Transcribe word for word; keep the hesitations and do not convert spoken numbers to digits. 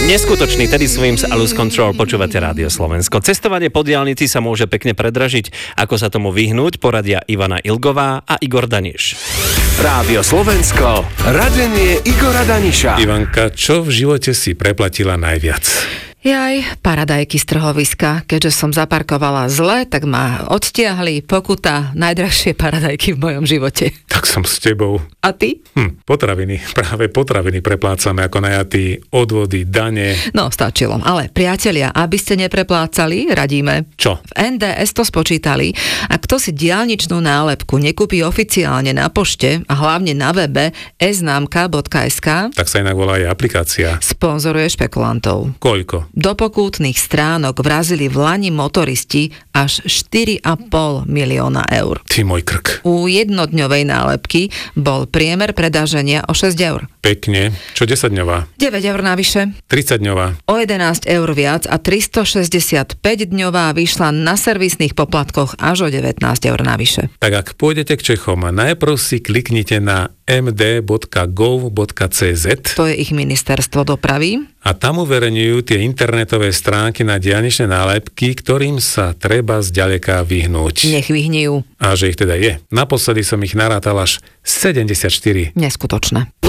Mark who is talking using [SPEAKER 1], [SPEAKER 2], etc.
[SPEAKER 1] Neskutočný Teddy Swims a Lose Control, počúvate Rádio Slovensko. Cestovanie po diaľnici sa môže pekne predražiť. Ako sa tomu vyhnúť, poradia Ivana Ilgová a Igor Daniš.
[SPEAKER 2] Rádio Slovensko, radenie Igora Daniša.
[SPEAKER 3] Ivanka, čo v živote si preplatila najviac?
[SPEAKER 4] Jaj, paradajky z trhoviska. Keďže som zaparkovala zle, tak ma odtiahli, pokuta, najdrahšie paradajky v mojom živote.
[SPEAKER 3] Tak som s tebou.
[SPEAKER 4] A ty?
[SPEAKER 3] Hm, potraviny, práve potraviny preplácame ako najatí, odvody, dane.
[SPEAKER 4] No, stačilo. Ale priatelia, aby ste nepreplácali, radíme.
[SPEAKER 3] Čo?
[SPEAKER 4] V en dé es to spočítali a kto si diaľničnú nálepku nekúpi oficiálne na pošte a hlavne na webe e známka bodka es ká,
[SPEAKER 3] Tak sa inak volá aj aplikácia.
[SPEAKER 4] sponzoruje špekulantov.
[SPEAKER 3] Koľko?
[SPEAKER 4] Do pokútnych stránok vrazili v lani motoristi až štyri a pol milióna eur.
[SPEAKER 3] Ty môj krk.
[SPEAKER 4] U jednodňovej nálepky bol priemer predáženia o šesť eur.
[SPEAKER 3] Pekne. Čo desaťdňová?
[SPEAKER 4] deväť eur navyše.
[SPEAKER 3] tridsaťdňová?
[SPEAKER 4] O jedenásť eur viac a tristošesťdesiatpäť dňová vyšla na servisných poplatkoch až o devätnásť eur navyše.
[SPEAKER 3] Tak ak pôjdete k Čechom, najprv si kliknite na em dé bodka gov bodka cé zet
[SPEAKER 4] To je ich ministerstvo dopravy.
[SPEAKER 3] a tam uverejňujú tie internetové stránky na diaľničné nálepky, ktorým sa treba zďaleka vyhnúť.
[SPEAKER 4] Nech vyhnejú.
[SPEAKER 3] A že ich teda je. Naposledy som ich narátal až sedemdesiatštyri.
[SPEAKER 4] Neskutočné.